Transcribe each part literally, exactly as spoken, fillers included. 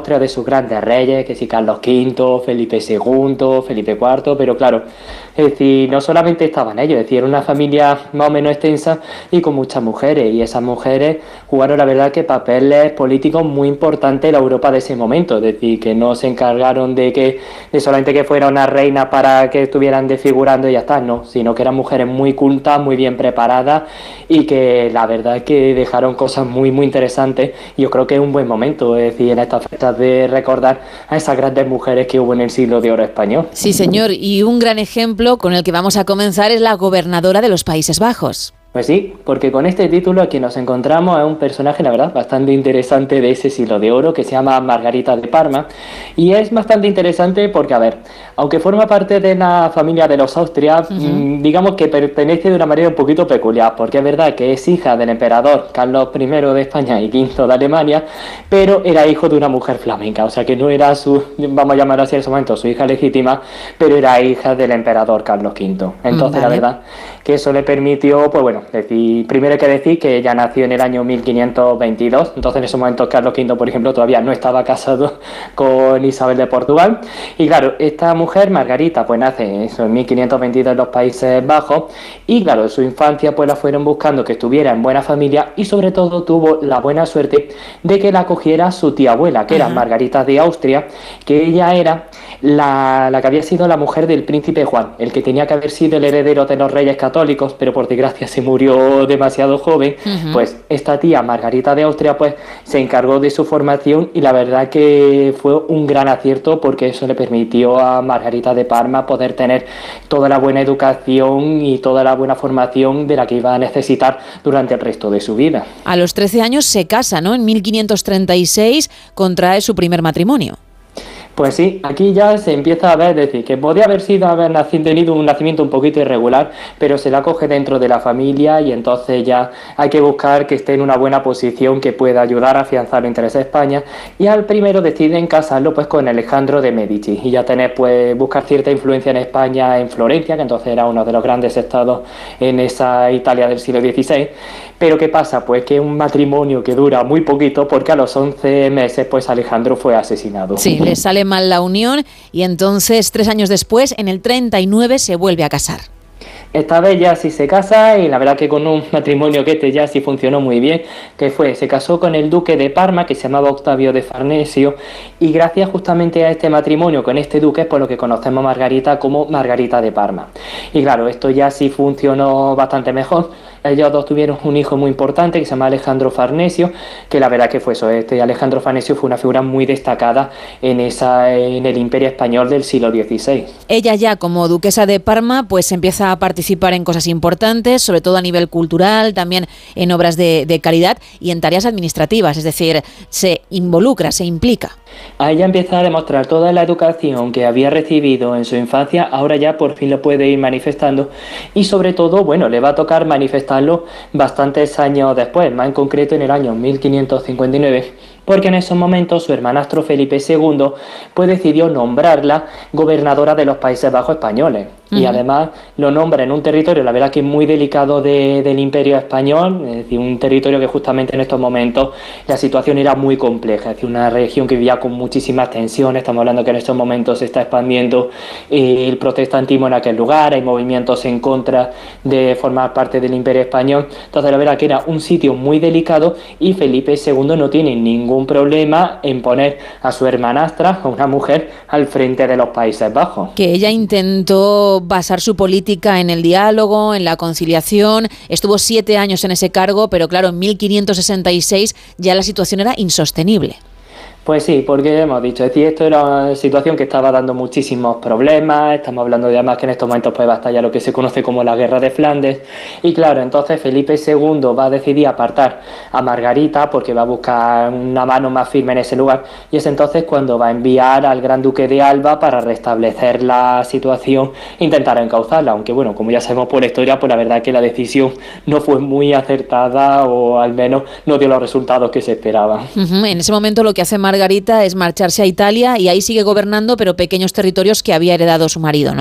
Austria de sus grandes reyes, que si Carlos quinto, Felipe segundo, Felipe cuarto, pero claro, es decir, no solamente estaban ellos, es decir, era una familia más o menos extensa y con muchas mujeres, y esas mujeres jugaron la verdad que papeles políticos muy importantes en la Europa de ese momento, es decir, que no se encargaron de que de solamente que fuera una reina para que estuvieran desfigurando y ya está, no, sino que eran mujeres muy cultas, muy bien preparadas y que la verdad es que dejaron cosas muy muy interesantes. Y yo creo que es un buen momento, es decir, en estas fechas de recordar a esas grandes mujeres que hubo en el siglo de oro español. Sí, señor, y un gran ejemplo con el que vamos a comenzar es la gobernadora de los Países Bajos. Pues sí, porque con este título aquí nos encontramos a un personaje, la verdad, bastante interesante de ese siglo de oro, que se llama Margarita de Parma, y es bastante interesante porque, a ver, aunque forma parte de la familia de los Austria, uh-huh. mmm, digamos que pertenece de una manera un poquito peculiar, porque es verdad que es hija del emperador Carlos primero de España y quinto de Alemania, pero era hijo de una mujer flamenca, o sea que no era su, vamos a llamar así en ese momento, su hija legítima, pero era hija del emperador Carlos quinto. Entonces, vale. La verdad que eso le permitió, pues bueno, decir, primero hay que decir que ella nació en el año mil quinientos veintidós, entonces en ese momento Carlos quinto, por ejemplo, todavía no estaba casado con Isabel de Portugal, y claro, esta mujer, Margarita, pues nace eso, en mil quinientos veintidós en los Países Bajos, y claro, en su infancia pues la fueron buscando que estuviera en buena familia, y sobre todo tuvo la buena suerte de que la acogiera su tía abuela, que uh-huh. era Margarita de Austria, que ella era la, la que había sido la mujer del príncipe Juan, el que tenía que haber sido el heredero de los reyes católicos, pero por desgracia se murió demasiado joven. Uh-huh. Pues esta tía Margarita de Austria pues se encargó de su formación, y la verdad que fue un gran acierto, porque eso le permitió a Margarita de Parma poder tener toda la buena educación y toda la buena formación de la que iba a necesitar durante el resto de su vida. A los trece años se casa, ¿no? En mil quinientos treinta y seis contrae su primer matrimonio. Pues sí, aquí ya se empieza a ver, es decir, que podría haber sido haber nacido, tenido un nacimiento un poquito irregular, pero se la coge dentro de la familia, y entonces ya hay que buscar que esté en una buena posición que pueda ayudar a afianzar los intereses de España, y al primero deciden casarlo pues con Alejandro de Medici, y ya tener pues buscar cierta influencia en España, en Florencia, que entonces era uno de los grandes estados en esa Italia del siglo dieciséis. Pero ¿qué pasa? Pues que es un matrimonio que dura muy poquito, porque a los once meses pues Alejandro fue asesinado. Sí, le sale mal la unión, y entonces tres años después, en el treinta y nueve, se vuelve a casar. Esta vez ya sí se casa, y la verdad que con un matrimonio que este ya sí funcionó muy bien, que fue, se casó con el duque de Parma, que se llamaba Octavio de Farnesio, y gracias justamente a este matrimonio con este duque es por lo que conocemos a Margarita como Margarita de Parma. Y claro, esto ya sí funcionó bastante mejor. Ellos dos tuvieron un hijo muy importante que se llama Alejandro Farnesio, que la verdad que fue eso, este Alejandro Farnesio fue una figura muy destacada en esa en el Imperio Español del siglo dieciséis. Ella ya como duquesa de Parma pues empieza a participar en cosas importantes, sobre todo a nivel cultural, también en obras de, de caridad y en tareas administrativas, es decir, se involucra, se implica. A ella empieza a demostrar toda la educación que había recibido en su infancia, ahora ya por fin lo puede ir manifestando, y sobre todo, bueno, le va a tocar manifestarlo bastantes años después, más en concreto en el año mil quinientos cincuenta y nueve, porque en esos momentos su hermanastro Felipe segundo pues decidió nombrarla gobernadora de los Países Bajos españoles. Uh-huh. Y además lo nombra en un territorio, la verdad que muy delicado de, del Imperio Español, es decir, un territorio que justamente en estos momentos la situación era muy compleja, es decir, una región que vivía con muchísimas tensiones. Estamos hablando que en estos momentos se está expandiendo eh, el protestantismo en aquel lugar, hay movimientos en contra de formar parte del Imperio Español, entonces la verdad que era un sitio muy delicado, y Felipe segundo no tiene ningún problema en poner a su hermanastra, a una mujer, al frente de los Países Bajos. Que ella intentó basar su política en el diálogo, en la conciliación, estuvo siete años en ese cargo, pero claro, en mil quinientos sesenta y seis ya la situación era insostenible. Pues sí, porque hemos dicho, es decir, esto era una situación que estaba dando muchísimos problemas, estamos hablando de además que en estos momentos pues va a estallar lo que se conoce como la Guerra de Flandes, y claro, entonces Felipe segundo va a decidir apartar a Margarita porque va a buscar una mano más firme en ese lugar, y es entonces cuando va a enviar al Gran Duque de Alba para restablecer la situación e intentar encauzarla, aunque bueno, como ya sabemos por la historia, pues la verdad que la decisión no fue muy acertada, o al menos no dio los resultados que se esperaban. Uh-huh. En ese momento lo que hace Margarita Margarita es marcharse a Italia, y ahí sigue gobernando, pero pequeños territorios que había heredado su marido, ¿no?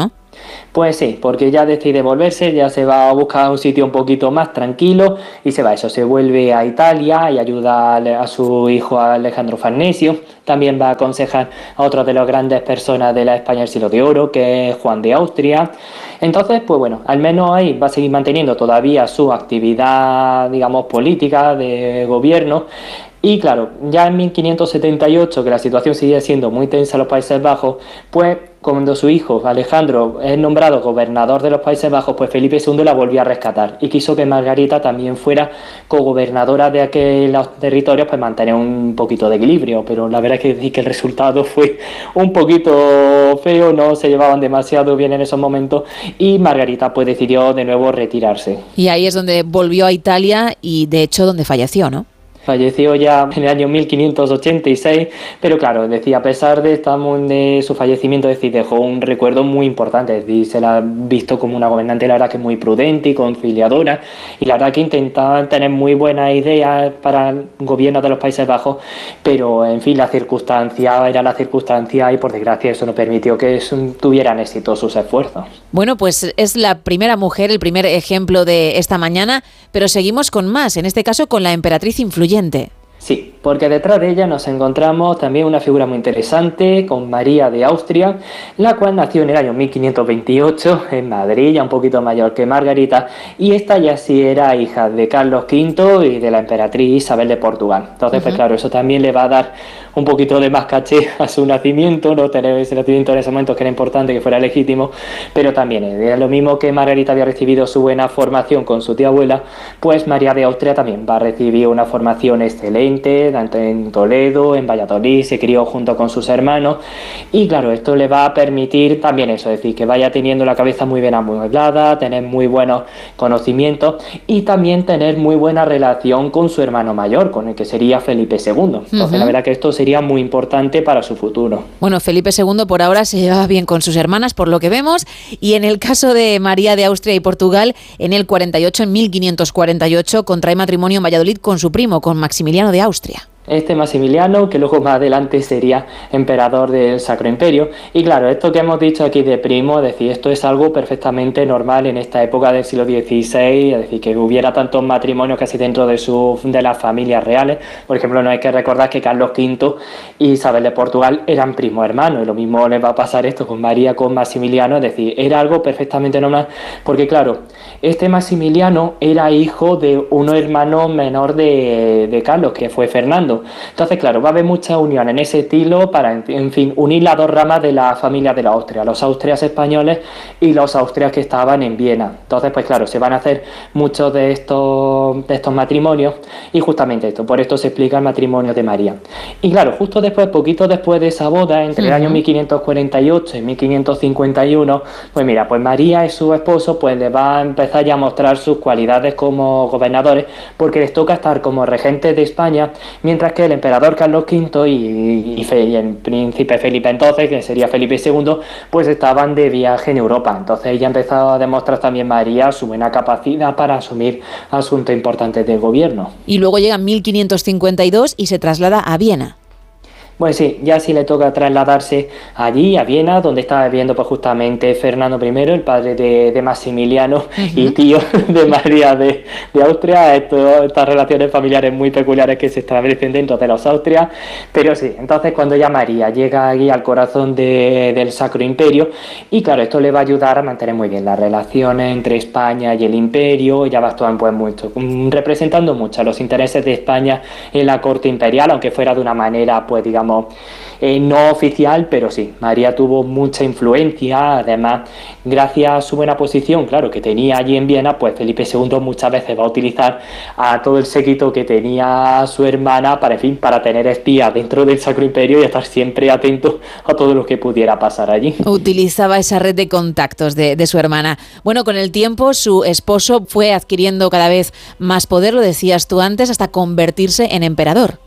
Pues sí, porque ya decide volverse, ya se va a buscar un sitio un poquito más tranquilo y se va a eso, se vuelve a Italia y ayuda a su hijo Alejandro Farnesio. También va a aconsejar a otro de las grandes personas de la España del siglo de oro, que es Juan de Austria. Entonces, pues bueno, al menos ahí va a seguir manteniendo todavía su actividad, digamos, política de gobierno. Y claro, ya en mil quinientos setenta y ocho, que la situación sigue siendo muy tensa en los Países Bajos, pues cuando su hijo Alejandro es nombrado gobernador de los Países Bajos, pues Felipe segundo la volvió a rescatar y quiso que Margarita también fuera cogobernadora de aquellos territorios, pues mantener un poquito de equilibrio. Pero la verdad es que, que el resultado fue un poquito feo, no se llevaban demasiado bien en esos momentos y Margarita pues decidió de nuevo retirarse. Y ahí es donde volvió a Italia y de hecho donde falleció, ¿no? Falleció ya en el año mil quinientos ochenta y seis, pero claro, decía, a pesar de, de su fallecimiento, decir, dejó un recuerdo muy importante, es decir, se la ha visto como una gobernante, la verdad que muy prudente y conciliadora, y la verdad que intentaba tener muy buenas ideas para el gobierno de los Países Bajos, pero en fin, la circunstancia era la circunstancia y por desgracia eso no permitió que tuvieran éxito sus esfuerzos. Bueno, pues es la primera mujer, el primer ejemplo de esta mañana, pero seguimos con más, en este caso con la emperatriz influyente. Sí, porque detrás de ella nos encontramos también una figura muy interesante con María de Austria, la cual nació en el año mil quinientos veintiocho en Madrid, ya un poquito mayor que Margarita, y esta ya sí era hija de Carlos quinto y de la emperatriz Isabel de Portugal. Entonces, uh-huh. pues claro, eso también le va a dar un poquito de más caché a su nacimiento, no tener ese nacimiento en ese momento que era importante que fuera legítimo, pero también era lo mismo que Margarita había recibido su buena formación con su tía abuela, pues María de Austria también va a recibir una formación excelente, tanto en Toledo, en Valladolid, se crió junto con sus hermanos y claro, esto le va a permitir también eso, es decir, que vaya teniendo la cabeza muy bien amueblada, tener muy buenos conocimientos y también tener muy buena relación con su hermano mayor, con el que sería Felipe segundo. Entonces, uh-huh. la verdad que esto sería muy importante para su futuro. Bueno, Felipe segundo por ahora se llevaba bien con sus hermanas, por lo que vemos, y en el caso de María de Austria y Portugal, en el cuarenta y ocho, en mil quinientos cuarenta y ocho, contrae matrimonio en Valladolid con su primo, con Maximiliano de Austria. Este Maximiliano, que luego más adelante sería emperador del Sacro Imperio. Y claro, esto que hemos dicho aquí de primo, es decir, esto es algo perfectamente normal en esta época del siglo dieciséis, es decir, que hubiera tantos matrimonios casi dentro de su, de las familias reales. Por ejemplo, no hay que recordar que Carlos quinto y Isabel de Portugal eran primos hermanos, y lo mismo les va a pasar esto con María, con Maximiliano, es decir, era algo perfectamente normal, porque claro, este Maximiliano era hijo de un hermano menor de, de Carlos, que fue Fernando. Entonces, claro, va a haber mucha unión en ese estilo para, en fin, unir las dos ramas de la familia de la Austria, los austrias españoles y los austrias que estaban en Viena. Entonces, pues claro, se van a hacer muchos de estos, de estos matrimonios y justamente esto, por esto se explica el matrimonio de María. Y claro, justo después, poquito después de esa boda, entre uh-huh. el año mil quinientos cuarenta y ocho y mil quinientos cincuenta y uno, pues mira, pues María y su esposo pues le va a empezar ya a mostrar sus cualidades como gobernadores, porque les toca estar como regentes de España, mientras que el emperador Carlos quinto y, y, y el príncipe Felipe entonces, que sería Felipe segundo, pues estaban de viaje en Europa. Entonces ella empezó a demostrar también María su buena capacidad para asumir asuntos importantes del gobierno. Y luego llega en mil quinientos cincuenta y dos y se traslada a Viena. Pues sí, ya sí le toca trasladarse allí, a Viena, donde estaba viviendo pues justamente Fernando primero, el padre de, de Maximiliano uh-huh. y tío de María de, de Austria. Esto, estas relaciones familiares muy peculiares que se establecen dentro de los Austrias. Pero sí, entonces cuando ya María llega aquí al corazón de, del Sacro Imperio, y claro, esto le va a ayudar a mantener muy bien las relaciones entre España y el Imperio. Ya va a actuar pues mucho, representando mucho los intereses de España en la corte imperial, aunque fuera de una manera pues digamos Eh, no oficial, pero sí, María tuvo mucha influencia. Además, gracias a su buena posición, claro, que tenía allí en Viena, pues Felipe segundo muchas veces va a utilizar a todo el séquito que tenía su hermana para, en fin, para tener espías dentro del Sacro Imperio y estar siempre atento a todo lo que pudiera pasar allí. Utilizaba esa red de contactos de, de su hermana. Bueno, con el tiempo su esposo fue adquiriendo cada vez más poder, lo decías tú antes, hasta convertirse en emperador.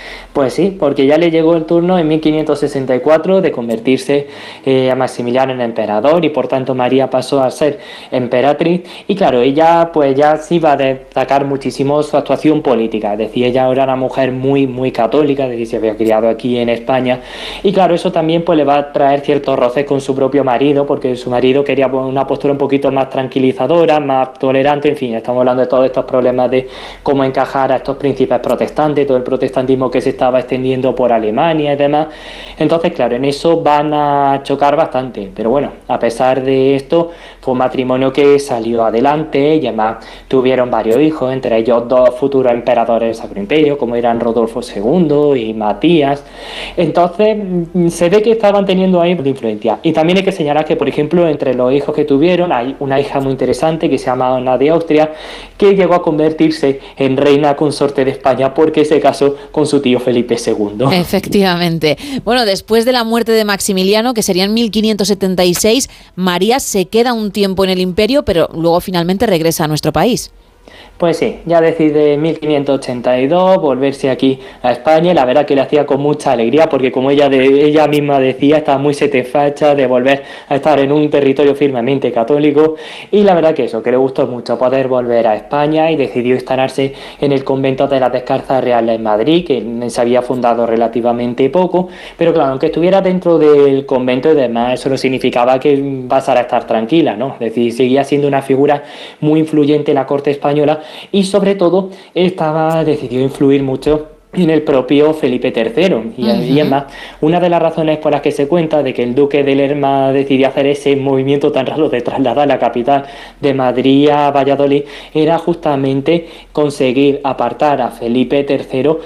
Pues sí, porque ya le llegó el turno en mil quinientos sesenta y cuatro de convertirse eh, a Maximiliano en emperador y por tanto María pasó a ser emperatriz y claro, ella pues ya sí va a destacar muchísimo su actuación política, es decir, ella era una mujer muy muy católica, es decir, se había criado aquí en España y claro, eso también pues le va a traer ciertos roces con su propio marido porque su marido quería una postura un poquito más tranquilizadora, más tolerante, en fin, estamos hablando de todos estos problemas de cómo encajar a estos príncipes protestantes, todo el protestantismo que se estaba extendiendo por Alemania y demás. Entonces, claro, en eso van a chocar bastante. Pero bueno, a pesar de esto, fue un matrimonio que salió adelante y además tuvieron varios hijos, entre ellos dos futuros emperadores del Sacro Imperio, como eran Rodolfo segundo y Matías. Entonces, se ve que estaban teniendo ahí influencia. Y también hay que señalar que, por ejemplo, entre los hijos que tuvieron, hay una hija muy interesante que se llama Ana de Austria, que llegó a convertirse en reina consorte de España porque se casó con su tío Felipe segundo. Efectivamente. Bueno, después de la muerte de Maximiliano, que sería en mil quinientos setenta y seis, María se queda un tiempo en el imperio, pero luego finalmente regresa a nuestro país. Pues sí, ya decide en mil quinientos ochenta y dos volverse aquí a España y la verdad que le hacía con mucha alegría porque como ella de ella misma decía, estaba muy satisfecha de volver a estar en un territorio firmemente católico y la verdad que eso, que le gustó mucho poder volver a España y decidió instalarse en el convento de las Descalzas Reales en Madrid, que se había fundado relativamente poco, pero claro, aunque estuviera dentro del convento y demás, eso no significaba que pasara a estar tranquila, ¿no? Es decir, seguía siendo una figura muy influyente en la corte española y sobre todo estaba decidido a influir mucho en el propio Felipe tercero y, uh-huh. y además una de las razones por las que se cuenta de que el duque de Lerma decidió hacer ese movimiento tan raro de trasladar la capital de Madrid a Valladolid era justamente conseguir apartar a Felipe tercero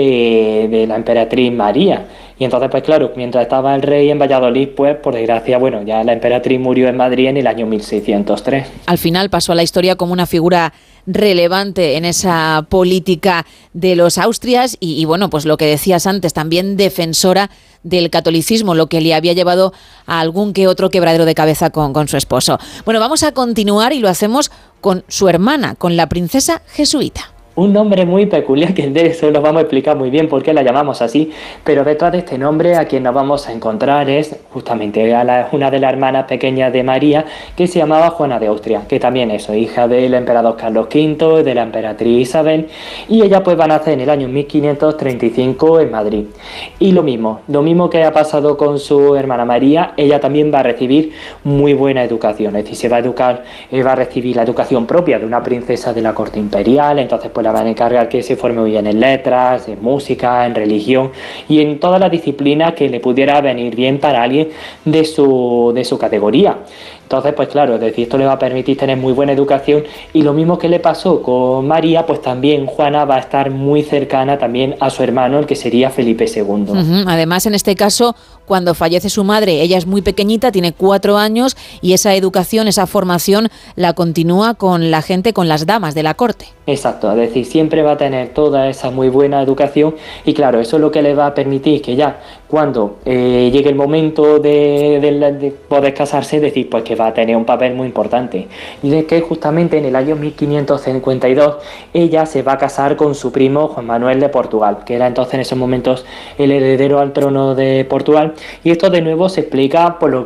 de, de la emperatriz María. Y entonces, pues claro, mientras estaba el rey en Valladolid, pues por desgracia, bueno, ya la emperatriz murió en Madrid en el año mil seiscientos tres. Al final pasó a la historia como una figura relevante en esa política de los Austrias y, y bueno, pues lo que decías antes, también defensora del catolicismo, lo que le había llevado a algún que otro quebradero de cabeza con, con su esposo. Bueno, vamos a continuar y lo hacemos con su hermana, con la princesa jesuita. Un nombre muy peculiar, que de eso nos vamos a explicar muy bien por qué la llamamos así, pero detrás de este nombre a quien nos vamos a encontrar es justamente a la, una de las hermanas pequeñas de María, que se llamaba Juana de Austria, que también es hija del emperador Carlos quinto, de la emperatriz Isabel, y ella pues va a nacer en el año mil quinientos treinta y cinco en Madrid. Y lo mismo, lo mismo que ha pasado con su hermana María, ella también va a recibir muy buena educación, es decir, se va a educar, eh, va a recibir la educación propia de una princesa de la corte imperial, entonces pues la van a encargar que se forme muy bien en letras, en música, en religión y en todas las disciplinas que le pudiera venir bien para alguien de su, de su categoría. Entonces, pues claro, es decir, esto le va a permitir tener muy buena educación y lo mismo que le pasó con María, pues también Juana va a estar muy cercana también a su hermano, el que sería Felipe segundo. Uh-huh. Además, en este caso, cuando fallece su madre, ella es muy pequeñita, tiene cuatro años y esa educación, esa formación la continúa con la gente, con las damas de la corte. Exacto, es decir, siempre va a tener toda esa muy buena educación y claro, eso es lo que le va a permitir que ya cuando eh, llegue el momento de, de, de poder casarse, es decir, pues que va a tener un papel muy importante. Y es que justamente en el año mil quinientos cincuenta y dos ella se va a casar con su primo Juan Manuel de Portugal, que era entonces en esos momentos el heredero al trono de Portugal. Y esto de nuevo se explica por lo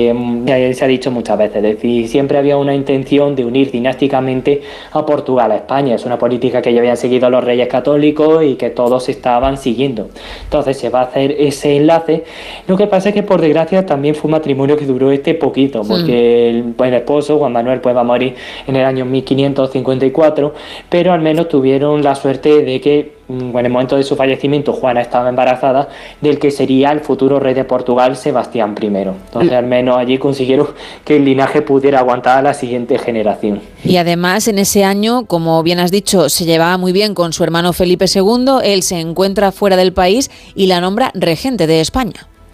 que se ha dicho muchas veces, es decir, siempre había una intención de unir dinásticamente a Portugal a España. Es una política que ya habían seguido los reyes católicos y que todos estaban siguiendo. Entonces se va a hacer ese enlace. Lo que pasa es que por desgracia también fue un matrimonio que duró este poquito, porque el buen esposo Juan Manuel pues va a morir en el año mil quinientos cincuenta y cuatro, pero al menos tuvieron la suerte de que en el momento de su fallecimiento Juana estaba embarazada del que sería el futuro rey de Portugal, Sebastián primero. Entonces al menos allí consiguieron que el linaje pudiera aguantar a la siguiente generación. Y además en ese año, como bien has dicho, se llevaba muy bien con su hermano Felipe segundo, él se encuentra fuera del país y la nombra regente de España.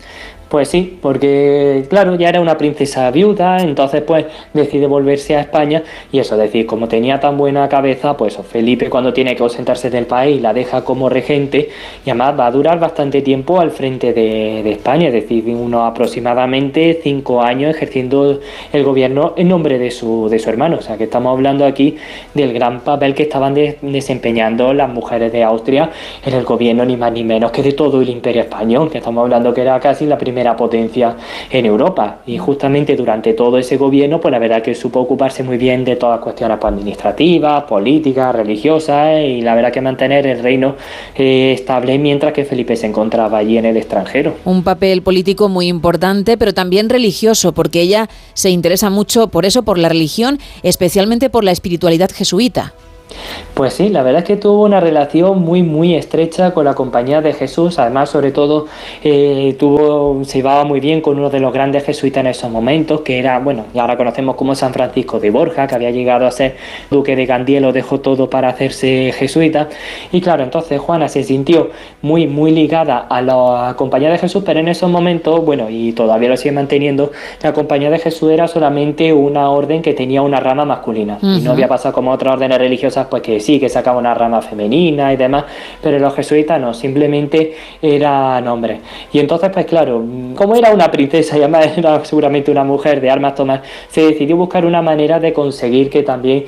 Pues sí, porque claro, ya era una princesa viuda, entonces pues decide volverse a España y eso, es decir, como tenía tan buena cabeza, pues Felipe cuando tiene que ausentarse del país la deja como regente y además va a durar bastante tiempo al frente de, de España, es decir, unos aproximadamente cinco años ejerciendo el gobierno en nombre de su, de su hermano, o sea que estamos hablando aquí del gran papel que estaban de, desempeñando las mujeres de Austria en el gobierno, ni más ni menos que de todo el Imperio Español, que estamos hablando que era casi la primera potencia en Europa, y justamente durante todo ese gobierno pues la verdad que supo ocuparse muy bien de todas las cuestiones pues, administrativas, políticas, religiosas, y la verdad que mantener el reino eh, estable mientras que Felipe se encontraba allí en el extranjero. Un papel político muy importante, pero también religioso, porque ella se interesa mucho por eso, por la religión, especialmente por la espiritualidad jesuita. Pues sí, la verdad es que tuvo una relación muy muy estrecha con la Compañía de Jesús, además sobre todo eh, tuvo, se llevaba muy bien con uno de los grandes jesuitas en esos momentos, que era, bueno, y ahora conocemos como San Francisco de Borja, que había llegado a ser duque de Gandía, lo dejó todo para hacerse jesuita, y claro, entonces Juana se sintió muy muy ligada a la Compañía de Jesús, pero en esos momentos, bueno, y todavía lo sigue manteniendo, la Compañía de Jesús era solamente una orden que tenía una rama masculina, uh-huh. y no había pasado como otras órdenes religiosas, pues que sí, que sacaba una rama femenina y demás, pero los jesuitas no, simplemente eran hombres. Y entonces, pues claro, como era una princesa y además era seguramente una mujer de armas tomar, se decidió buscar una manera de conseguir que también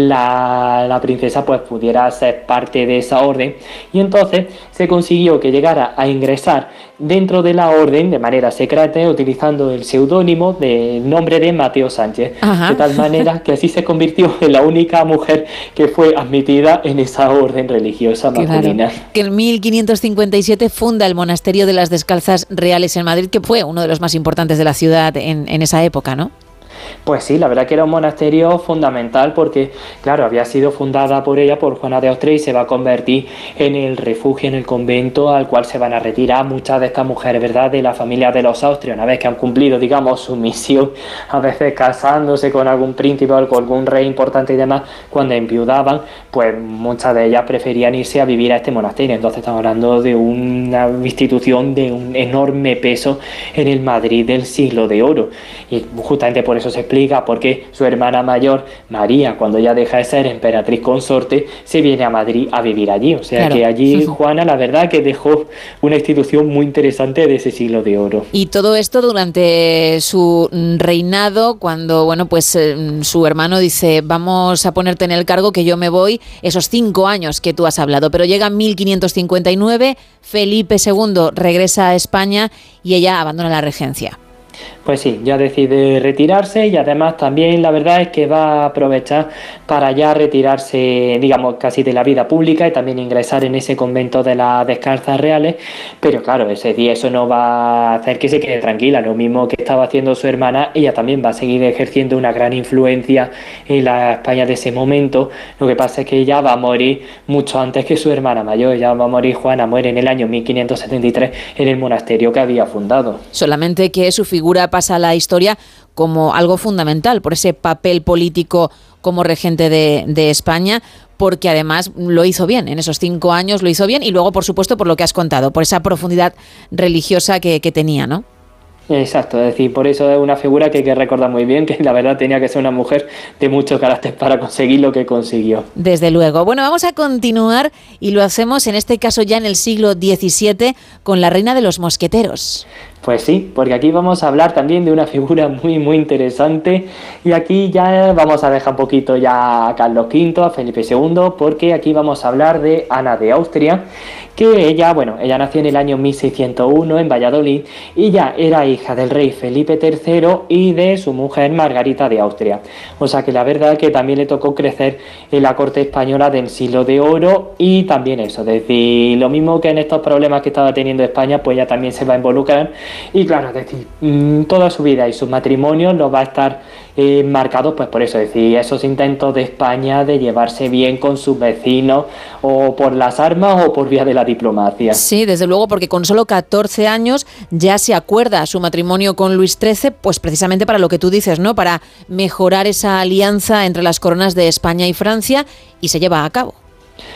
la, la princesa pues pudiera ser parte de esa orden, y entonces se consiguió que llegara a ingresar dentro de la orden de manera secreta utilizando el seudónimo del nombre de Mateo Sánchez. Ajá. De tal manera que así se convirtió en la única mujer que fue admitida en esa orden religiosa masculina. Claro, que en mil quinientos cincuenta y siete funda el Monasterio de las Descalzas Reales en Madrid, que fue uno de los más importantes de la ciudad en, en esa época, ¿no? Pues sí, la verdad que era un monasterio fundamental porque, claro, había sido fundada por ella, por Juana de Austria, y se va a convertir en el refugio, en el convento al cual se van a retirar muchas de estas mujeres, ¿verdad?, de la familia de los Austrias, una vez que han cumplido, digamos, su misión, a veces casándose con algún príncipe o con algún rey importante y demás, cuando enviudaban, pues muchas de ellas preferían irse a vivir a este monasterio. Entonces estamos hablando de una institución de un enorme peso en el Madrid del siglo de oro, y justamente por eso se explica por qué su hermana mayor, María, cuando ya deja de ser emperatriz consorte, se viene a Madrid a vivir allí. O sea, claro, que allí sí. Juana, la verdad, que dejó una institución muy interesante de ese siglo de oro. Y todo esto durante su reinado, cuando, bueno, pues eh, su hermano dice, vamos a ponerte en el cargo que yo me voy, esos cinco años que tú has hablado. Pero llega mil quinientos cincuenta y nueve, Felipe segundo regresa a España y ella abandona la regencia. Pues sí, ya decide retirarse, y además también la verdad es que va a aprovechar para ya retirarse, digamos, casi de la vida pública y también ingresar en ese convento de las Descalzas Reales, pero claro, ese día eso no va a hacer que se quede tranquila, lo mismo que estaba haciendo su hermana, ella también va a seguir ejerciendo una gran influencia en la España de ese momento. Lo que pasa es que ella va a morir mucho antes que su hermana mayor, ella va a morir, Juana muere en el año mil quinientos setenta y tres en el monasterio que había fundado. Solamente que su figura pasa a la historia como algo fundamental por ese papel político como regente de, de España, porque además lo hizo bien, en esos cinco años lo hizo bien, y luego, por supuesto, por lo que has contado, por esa profundidad religiosa que, que tenía, ¿no? Exacto, es decir, por eso es una figura que hay que recordar muy bien, que la verdad tenía que ser una mujer de mucho carácter para conseguir lo que consiguió. Desde luego. Bueno, vamos a continuar y lo hacemos en este caso ya en el siglo diecisiete con la reina de los mosqueteros. Pues sí, porque aquí vamos a hablar también de una figura muy muy interesante, y aquí ya vamos a dejar un poquito ya a Carlos quinto, a Felipe segundo, porque aquí vamos a hablar de Ana de Austria, que ella, bueno, ella nació en el año mil seiscientos uno en Valladolid y ya era hija del rey Felipe tercero y de su mujer Margarita de Austria. O sea que la verdad es que también le tocó crecer en la corte española del siglo de oro, y también eso, es decir, lo mismo que en estos problemas que estaba teniendo España, pues ella también se va a involucrar. Y claro, es decir, toda su vida y sus matrimonios los va a estar eh, marcados pues por eso, es decir, esos intentos de España de llevarse bien con sus vecinos, o por las armas o por vía de la diplomacia. Sí, desde luego, porque con solo catorce años ya se acuerda su matrimonio con Luis trece, pues precisamente para lo que tú dices, ¿no? Para mejorar esa alianza entre las coronas de España y Francia, y se lleva a cabo.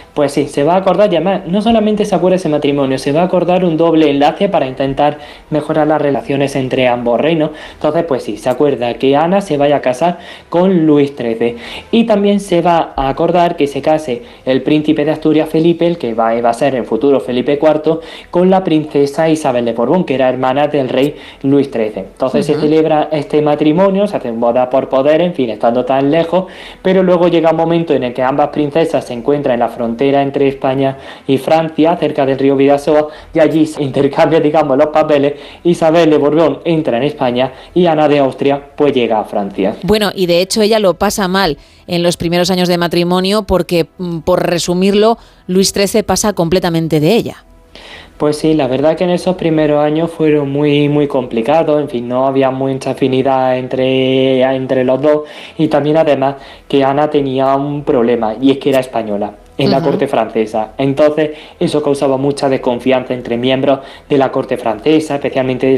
Pues sí, se va a acordar, y además no solamente se acuerda ese matrimonio, se va a acordar un doble enlace para intentar mejorar las relaciones entre ambos reinos. Entonces, pues sí, se acuerda que Ana se vaya a casar con Luis trece. Y también se va a acordar que se case el príncipe de Asturias Felipe, el que va, va a ser en futuro Felipe cuarto, con la princesa Isabel de Borbón, que era hermana del rey Luis trece. Entonces uh-huh. se celebra este matrimonio, se hacen bodas por poder, en fin, estando tan lejos, pero luego llega un momento en el que ambas princesas se encuentran en la frontera entre España y Francia, cerca del río Bidasoa, y allí se intercambian, digamos, los papeles. Isabel de Borbón entra en España y Ana de Austria pues llega a Francia. Bueno, y de hecho ella lo pasa mal en los primeros años de matrimonio porque, por resumirlo, Luis trece pasa completamente de ella. Pues sí, la verdad que en esos primeros años fueron muy muy complicados, en fin, no había mucha afinidad entre, entre los dos, y también además que Ana tenía un problema, y es que era española en uh-huh. la corte francesa. Entonces eso causaba mucha desconfianza entre miembros de la corte francesa, especialmente